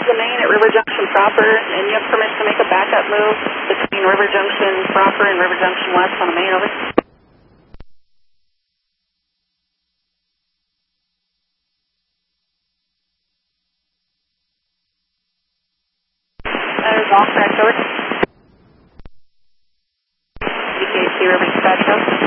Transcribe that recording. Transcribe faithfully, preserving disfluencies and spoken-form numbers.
the main at River Junction proper, and you have permission to make a backup move between River Junction proper and River Junction West on the main, over. That is all correct, over. D K C River Dispatch House.